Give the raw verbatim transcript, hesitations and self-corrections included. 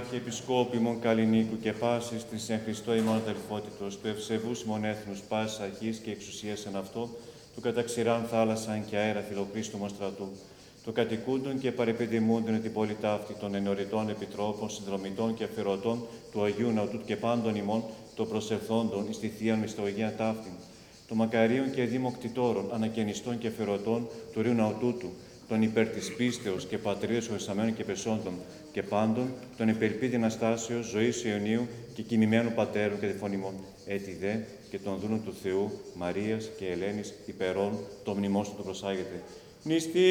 Αρχιεπισκόπημον Καλλινίκου και πάσης της εν Χριστώ ημών αδελφότητος, του ευσεβούς ημών έθνους, πάσης αρχής και εξουσίας εν αυτό, του καταξηράν θάλασσαν και αέρα φιλοκρίστομο στρατού, του κατοικούντων και παρεπιδημούντων την πόλη ταύτη των ενωριτών επιτρόπων, συνδρομητών και αφιερωτών του Αγίου Ναού και πάντων ημών των προσελθόντων εις τη Θείαν Μυστολογία ταύτην, των μακαρίων και δήμοκτητόρων, ανακαινιστών και αφιερωτών του Ρίου Ναού τούτου, των υπέρ της πίστεως και πατρίδος ορισαμένων και πεσόντων και πάντων, των υπερπή δυναστάσεως, ζωής Ιωνίου και κοιμημένου πατέρων και τεφωνημών, έτι δε και των δούλων του Θεού, Μαρίας και Ελένης υπερών, το μνημόσυνο του προσάγεται. Νηστεία